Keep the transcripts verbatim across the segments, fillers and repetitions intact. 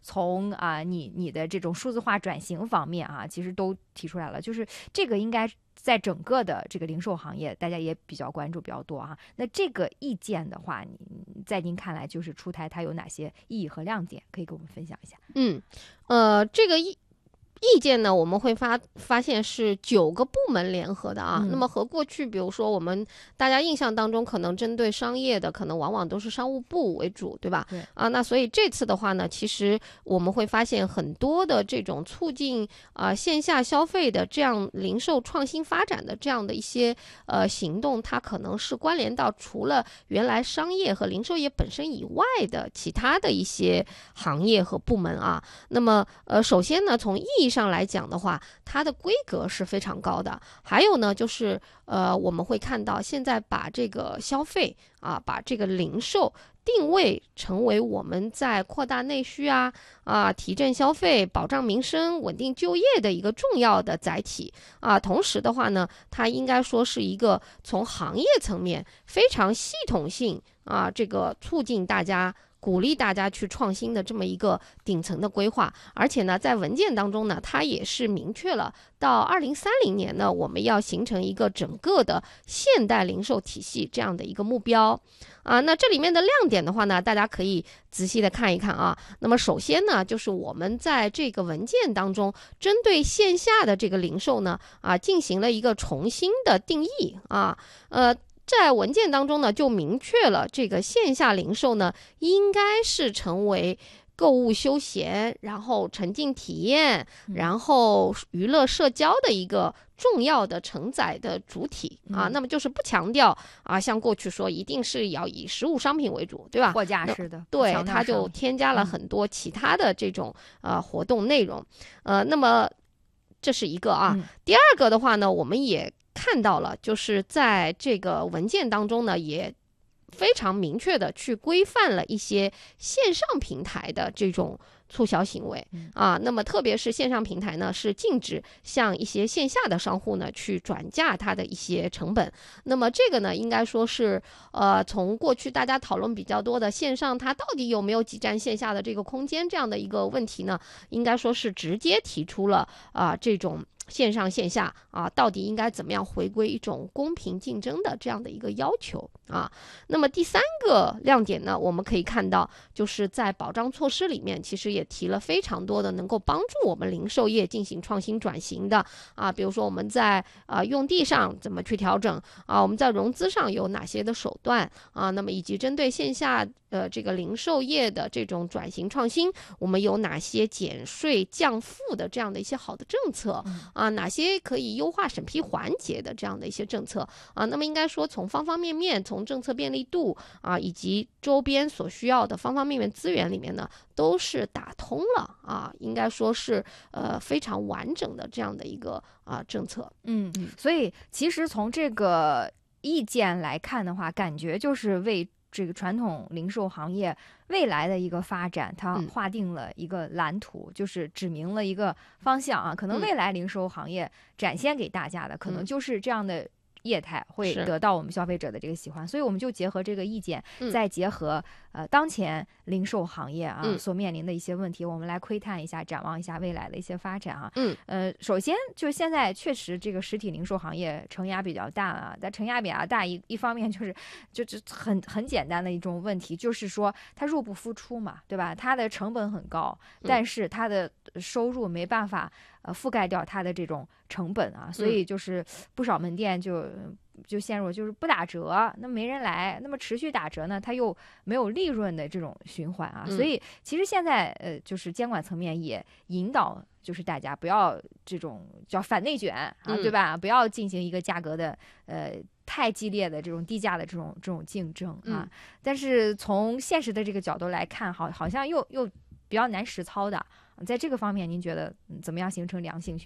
从啊、呃、你你的这种数字化转型方面啊，其实都提出来了，就是这个应该在整个的这个零售行业，大家也比较关注比较多啊。那这个意见的话，你在您看来就是出台它有哪些意义和亮点，可以给我们分享一下？ 嗯，呃，这个意意见呢，我们会发发现是九个部门联合的啊。 嗯、 那么和过去，比如说我们大家印象当中，可能针对商业的，可能往往都是商务部为主，对吧？ 对啊，那所以这次的话呢，其实我们会发现很多的这种促进啊、呃、线下消费的这样零售创新发展的这样的一些呃行动，它可能是关联到除了原来商业和零售业本身以外的其他的一些行业和部门啊。那么呃，首先呢，从意义上来讲的话，它的规格是非常高的。还有呢，就是呃，我们会看到现在把这个消费啊，把这个零售定位成为我们在扩大内需啊啊，提振消费、保障民生、稳定就业的一个重要的载体啊。同时的话呢，它应该说是一个从行业层面非常系统性啊，这个促进大家。鼓励大家去创新的这么一个顶层的规划，而且呢，在文件当中呢，它也是明确了到二零三零年呢，我们要形成一个整个的现代零售体系这样的一个目标啊。那这里面的亮点的话呢，大家可以仔细的看一看啊。那么首先呢，就是我们在这个文件当中，针对线下的这个零售呢，啊，进行了一个重新的定义啊，呃。在文件当中呢，就明确了这个线下零售呢，应该是成为购物休闲，然后沉浸体验，然后娱乐社交的一个重要的承载的主体啊。那么就是不强调啊，像过去说一定是要以实物商品为主，对吧？ 货架式的， 对，它就添加了很多其他的这种呃活动内容，呃，那么这是一个啊。第二个的话呢，我们也看到了，就是在这个文件当中呢，也非常明确的去规范了一些线上平台的这种促销行为啊。那么特别是线上平台呢，是禁止向一些线下的商户呢去转嫁它的一些成本。那么这个呢，应该说是呃，从过去大家讨论比较多的线上它到底有没有挤占线下的这个空间这样的一个问题呢，应该说是直接提出了啊、呃、这种。线上线下啊，到底应该怎么样回归一种公平竞争的这样的一个要求啊？那么第三个亮点呢，我们可以看到，就是在保障措施里面，其实也提了非常多的能够帮助我们零售业进行创新转型的啊，比如说我们在啊用地上怎么去调整啊，我们在融资上有哪些的手段啊，那么以及针对线下呃这个零售业的这种转型创新，我们有哪些减税降负的这样的一些好的政策。啊，哪些可以优化审批环节的这样的一些政策啊？那么应该说，从方方面面，从政策便利度啊，以及周边所需要的方方面面资源里面呢，都是打通了啊。应该说是呃非常完整的这样的一个啊政策。 嗯，所以其实从这个意见来看的话，感觉就是为这个传统零售行业未来的一个发展，它划定了一个蓝图，嗯、就是指明了一个方向啊。可能未来零售行业展现给大家的，嗯、可能就是这样的业态会得到我们消费者的这个喜欢。所以我们就结合这个意见，嗯、再结合呃当前零售行业啊、嗯、所面临的一些问题，我们来窥探一下，展望一下未来的一些发展啊。 嗯， 呃，首先就是现在确实这个实体零售行业承压比较大啊，但承压比较大一一方面就是就就很很简单的一种问题，就是说它入不敷出嘛，对吧？它的成本很高，但是它的收入没办法呃覆盖掉它的这种成本啊，所以就是不少门店就就陷入就是不打折，那没人来，那么持续打折呢，它又没有利润的这种循环啊，所以其实现在呃就是监管层面也引导就是大家不要这种叫反内卷啊，对吧？不要进行一个价格的呃太激烈的这种低价的这种这种竞争啊。但是从现实的这个角度来看，好好像又又比较难实操的。在这个方面，您觉得怎么样形成良性循环？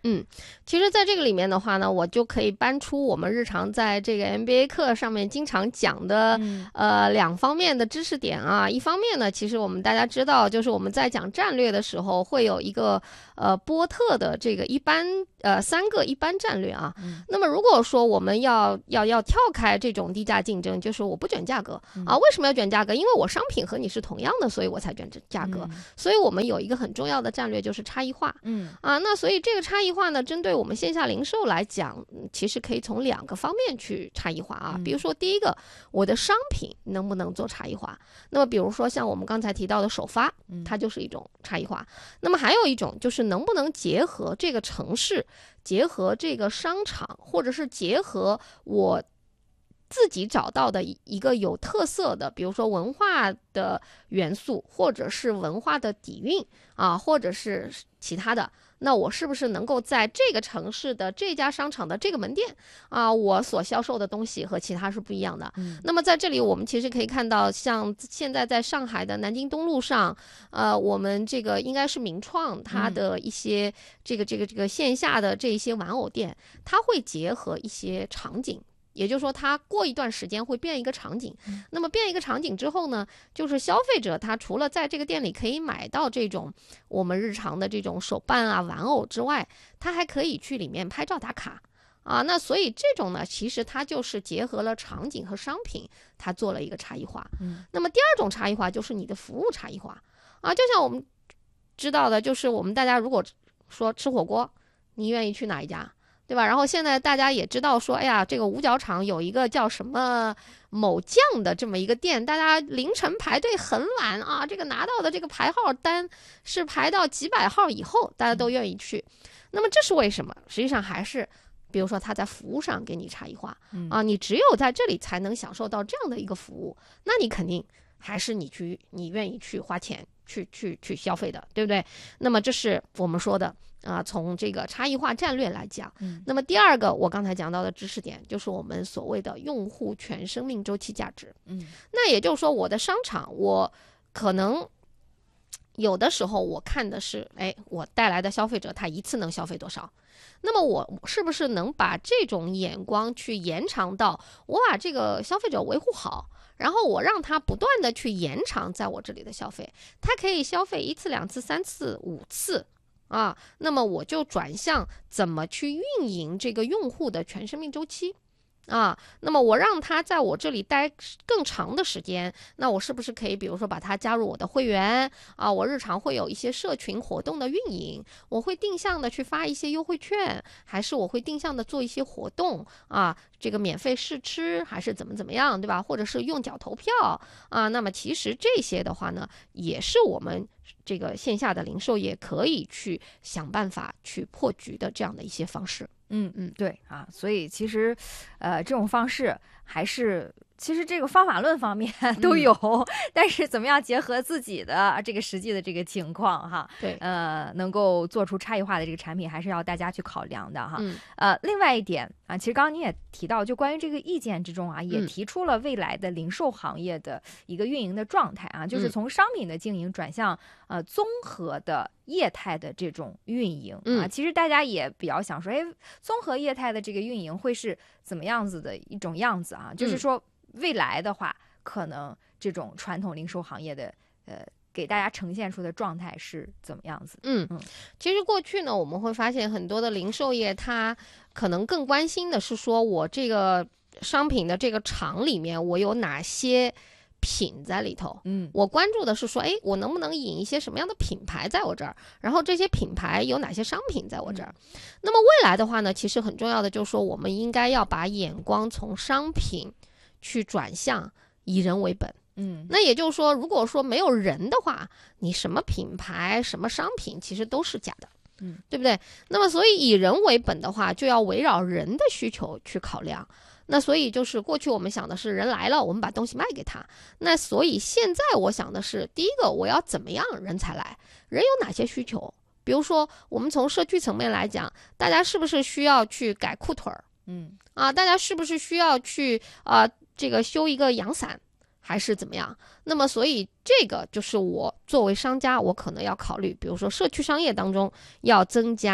嗯，其实在这个里面的话呢，我就可以搬出我们日常在这个 M B A 课上面经常讲的、 嗯、 呃两方面的知识点啊。一方面呢，其实我们大家知道，就是我们在讲战略的时候会有一个呃波特的这个一般呃三个一般战略啊。 嗯、 那么如果说我们要要要跳开这种低价竞争，就是我不卷价格、 嗯、 啊，为什么要卷价格？因为我商品和你是同样的，所以我才卷价格。 嗯、 所以我们有一个很重要的战略就是差异化。 嗯啊，那所以这个差异化呢，针对我们线下零售来讲，其实可以从两个方面去差异化啊。比如说第一个，我的商品能不能做差异化？那么比如说像我们刚才提到的首发，它就是一种差异化。那么还有一种就是能不能结合这个城市，结合这个商场，或者是结合我自己找到的一个有特色的，比如说文化的元素，或者是文化的底蕴啊，或者是其他的，那我是不是能够在这个城市的这家商场的这个门店啊，我所销售的东西和其他是不一样的。 嗯、 那么在这里我们其实可以看到，像现在在上海的南京东路上，呃，我们这个应该是名创它的一些这个这个这个线下的这一些玩偶店，它会结合一些场景。也就是说，它过一段时间会变一个场景。那么变一个场景之后呢，就是消费者他除了在这个店里可以买到这种我们日常的这种手办啊、玩偶之外，他还可以去里面拍照打卡啊。那所以这种呢，其实它就是结合了场景和商品，它做了一个差异化。 嗯， 那么第二种差异化就是你的服务差异化啊。就像我们知道的，就是我们大家如果说吃火锅，你愿意去哪一家？对吧？然后现在大家也知道说，哎呀，这个五角场有一个叫什么某酱的这么一个店，大家凌晨排队很晚啊，这个拿到的这个排号单是排到几百号以后，大家都愿意去。那么这是为什么？实际上还是，比如说他在服务上给你差异化啊，你只有在这里才能享受到这样的一个服务，那你肯定还是你去，你愿意去花钱去去去消费的，对不对？那么这是我们说的。啊，从这个差异化战略来讲， 嗯， 那么第二个我刚才讲到的知识点，就是我们所谓的用户全生命周期价值。 嗯， 那也就是说，我的商场，我可能有的时候我看的是，哎，我带来的消费者他一次能消费多少？那么我是不是能把这种眼光去延长到，我把这个消费者维护好？然后我让他不断的去延长在我这里的消费，他可以消费一次、两次、三次、五次。啊，那么我就转向怎么去运营这个用户的全生命周期啊，那么我让他在我这里待更长的时间，那我是不是可以比如说把他加入我的会员啊，我日常会有一些社群活动的运营，我会定向的去发一些优惠券，还是我会定向的做一些活动啊，这个免费试吃还是怎么怎么样，对吧？或者是用脚投票啊，那么其实这些的话呢，也是我们这个线下的零售业可以去想办法去破局的这样的一些方式。 嗯嗯，对啊，所以其实，呃，这种方式还是其实这个方法论方面都有，嗯、但是怎么样结合自己的这个实际的这个情况哈， 对， 呃，能够做出差异化的这个产品，还是要大家去考量的哈。 嗯、 呃，另外一点啊，其实刚刚你也提到，就关于这个意见之中啊，也提出了未来的零售行业的一个运营的状态啊，嗯、就是从商品的经营转向呃综合的业态的这种运营啊。 嗯、 其实大家也比较想说，哎，综合业态的这个运营会是怎么样子的一种样子啊？嗯、就是说。未来的话，可能这种传统零售行业的呃，给大家呈现出的状态是怎么样子？ 嗯嗯，其实过去呢，我们会发现很多的零售业，它可能更关心的是说，我这个商品的这个厂里面，我有哪些品在里头？ 嗯， 我关注的是说，哎，我能不能引一些什么样的品牌在我这儿？然后这些品牌有哪些商品在我这儿？嗯、那么未来的话呢，其实很重要的就是说，我们应该要把眼光从商品去转向以人为本， 嗯， 那也就是说，如果说没有人的话，你什么品牌、什么商品其实都是假的， 嗯， 对不对？那么，所以以人为本的话，就要围绕人的需求去考量。那所以就是过去我们想的是人来了，我们把东西卖给他。那所以现在我想的是，第一个我要怎么样人才来？人有哪些需求？比如说，我们从社区层面来讲，大家是不是需要去改裤腿儿？ 嗯， 啊，大家是不是需要去啊？呃这个修一个阳伞还是怎么样？那么所以这个就是我作为商家，我可能要考虑，比如说社区商业当中要增加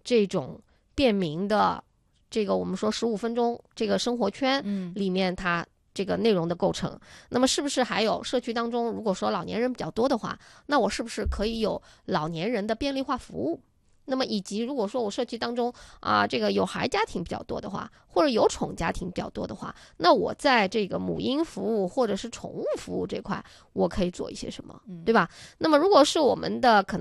这种便民的这个我们说十五分钟这个生活圈里面它这个内容的构成。那么是不是还有社区当中，如果说老年人比较多的话，那我是不是可以有老年人的便利化服务？那么以及如果说我社区当中啊，这个有孩家庭比较多的话，或者有宠家庭比较多的话，那我在这个母婴服务或者是宠物服务这块，我可以做一些什么，对吧？那么如果是我们的可能